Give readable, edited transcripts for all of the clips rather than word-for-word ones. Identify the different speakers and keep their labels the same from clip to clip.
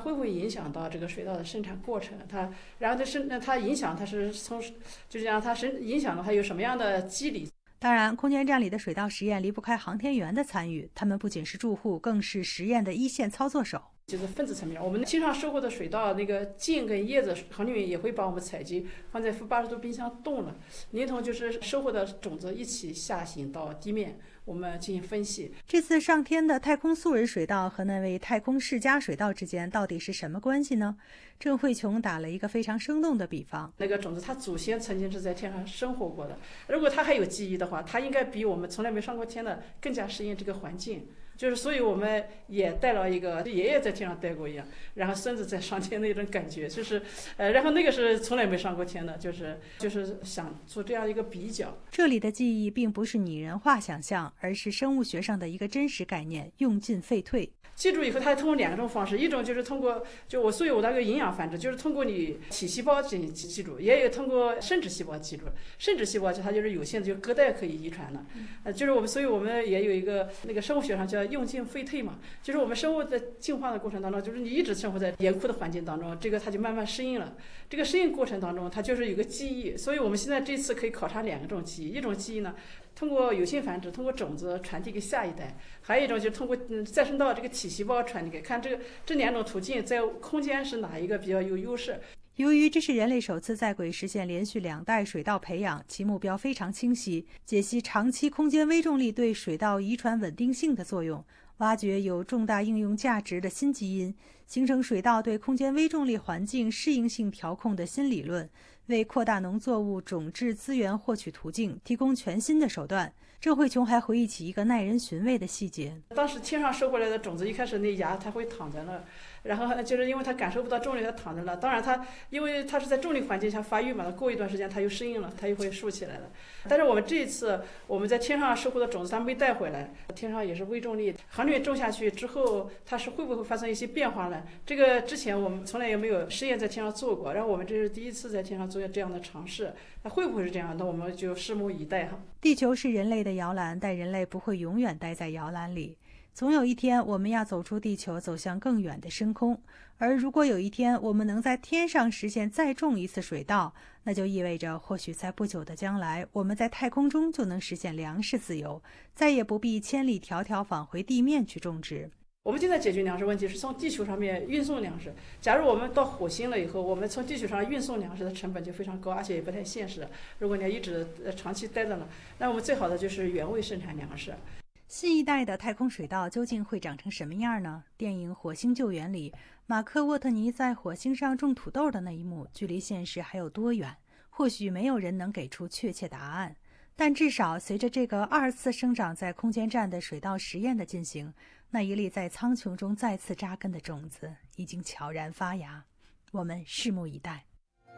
Speaker 1: 会不会影响到这个水稻的生产过程？然后它影响它是从，就是讲它影响了它有什么样的机理？
Speaker 2: 当然，空间站里的水稻实验离不开航天员的参与，他们不仅是住户，更是实验的一线操作手。
Speaker 1: 就是分子层面，我们经常收获的水稻那个茎跟叶子，航天员也会把我们采集放在-80度冰箱冻了，连同就是收获的种子一起下行到地面，我们进行分析。
Speaker 2: 这次上天的太空素人水稻和那位太空世家水稻之间到底是什么关系呢？郑慧琼打了一个非常生动的比方：
Speaker 1: 那个种子，它祖先曾经是在天上生活过的，如果它还有记忆的话，它应该比我们从来没上过天的更加适应这个环境。就是，所以我们也带了一个爷爷在天上待过一样，然后孙子在上天那种感觉，就是，然后那个是从来没上过天的，就是想做这样一个比较。
Speaker 2: 这里的记忆并不是拟人化想象，而是生物学上的一个真实概念——用进废退。
Speaker 1: 记住以后，它通过2种方式，一种就是通过所以我那个营养繁殖，就是通过你体细胞进行记住，也有通过生殖细胞记住。生殖细胞它就是有限的，就隔代可以遗传的。就是所以我们也有一个那个生物学上叫用进废退嘛，就是我们生物在进化的过程当中，就是你一直生活在严酷的环境当中，这个它就慢慢适应了。这个适应过程当中，它就是有个记忆，所以我们现在这次可以考察2种记忆，一种记忆呢，通过有性繁殖，通过种子传递给下一代；还有一种就是通过再生到这个体细胞传递给，看这2种途径在空间是哪一个比较有优势。
Speaker 2: 由于这是人类首次在轨实现连续2代水稻培养，其目标非常清晰，解析长期空间微重力对水稻遗传稳定性的作用，挖掘有重大应用价值的新基因，形成水稻对空间微重力环境适应性调控的新理论，为扩大农作物种质资源获取途径提供全新的手段。郑慧琼还回忆起一个耐人寻味的细节：
Speaker 1: 当时天上收回来的种子，一开始那芽它会躺在那儿，然后就是因为它感受不到重力，它躺在那儿。当然它因为它是在重力环境下发育嘛，过一段时间它又适应了，它又会竖起来了。但是我们这一次我们在天上收获的种子，它没带回来，天上也是微重力，航天员种下去之后，它是会不会发生一些变化呢？这个之前我们从来也没有实验在天上做过，然后我们这是第一次在天上做这样的尝试，那会不会是这样？那我们就拭目以待哈。
Speaker 2: 地球是人类的摇篮，但人类不会永远待在摇篮里。总有一天，我们要走出地球，走向更远的深空。而如果有一天我们能在天上实现再种一次水稻，那就意味着或许在不久的将来，我们在太空中就能实现粮食自由，再也不必千里迢迢返回地面去种植。
Speaker 1: 我们现在解决粮食问题是从地球上面运送粮食。假如我们到火星了以后，我们从地球上运送粮食的成本就非常高，而且也不太现实。如果你要一直长期待着呢，那我们最好的就是原位生产粮食。
Speaker 2: 新一代的太空水稻究竟会长成什么样呢？电影《火星救援》里，马克·沃特尼在火星上种土豆的那一幕，距离现实还有多远？或许没有人能给出确切答案。但至少随着这个2次生长在空间站的水稻实验的进行，那一粒在苍穹中再次扎根的种子已经悄然发芽。我们拭目以待。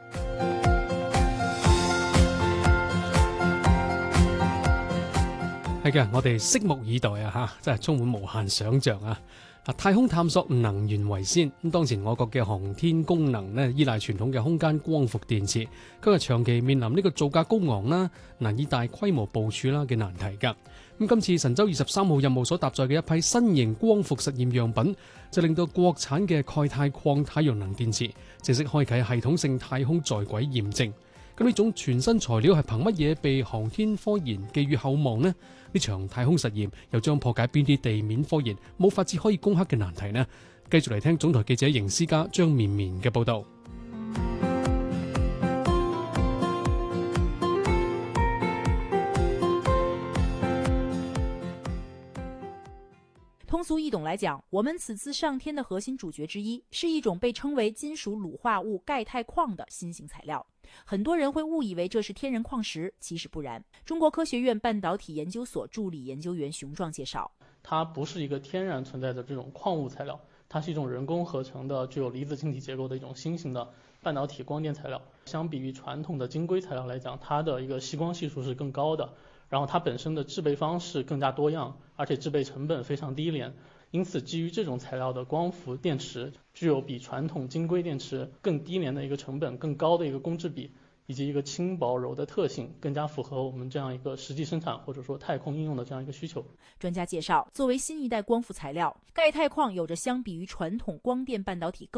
Speaker 3: 係嘅，我哋拭目以待啊！真係充滿無限想像啊！太空探索能源為先，咁當前我國嘅航天功能呢，依賴傳統嘅空間光伏電池，今日長期面臨呢個造價高昂啦、難以大規模部署啦嘅難題㗎。咁今次神舟23號任務所搭載嘅一批新型光伏實驗樣品，就令到國產嘅鈣鈦礦太陽能電池正式開啟系統性太空在軌驗證。咁呢種全新材料係憑乜嘢被航天科研寄予厚望呢？呢場太空實驗又將破解邊啲地面科研冇法子可以攻克嘅難題呢？繼續嚟聽總台記者邢思嘉、張綿綿嘅報導。
Speaker 4: 通俗易懂来讲，我们此次上天的核心主角之一是一种被称为金属卤化物钙钛矿的新型材料。很多人会误以为这是天然矿石，其实不然。中国科学院半导体研究所助理研究员熊壮介绍，
Speaker 5: 它不是一个天然存在的这种矿物材料，它是一种人工合成的具有离子晶体结构的一种新型的半导体光电材料。相比于传统的晶硅材料来讲，它的一个吸光系数是更高的，然后它本身的制备方式更加多样，而且制备成本非常低廉。因此基于这种材料的光伏电池具有比传统晶硅电池更低廉的一个成本、更高的一个公制比，以及一个轻薄柔的特性，更加符合我们这样一个实际生产或者说太空应用的这样一个需求。
Speaker 4: 专家介绍，作为新一代光伏材料，钙钛矿有着相比于传统光电半导体更